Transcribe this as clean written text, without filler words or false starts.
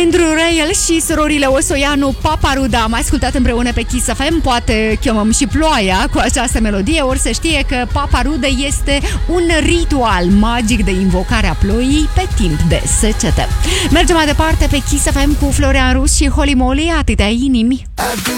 Andrew Rayel și surorile Osoianu, Paparuda. Am ascultat împreună pe Kiss FM. Poate chemăm și ploaia cu această melodie. Ori să știe că Paparuda este un ritual magic de invocare a ploii pe timp de secetă. Mergem mai departe pe Kiss FM cu Florian Rus și Holy Moly, atâtea inimi.